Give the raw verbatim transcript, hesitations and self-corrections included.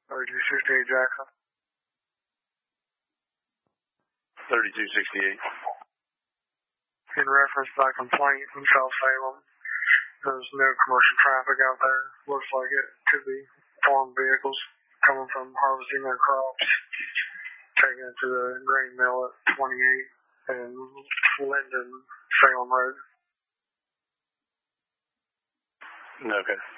thirty-two sixty-eight Jackson. thirty-two sixty-eight. In reference to that complaint in South Salem, there's no commercial traffic out there. Looks like it could be farm vehicles coming from harvesting their crops, taking it to the grain mill at twenty-eight and Linden Salem Road. Okay.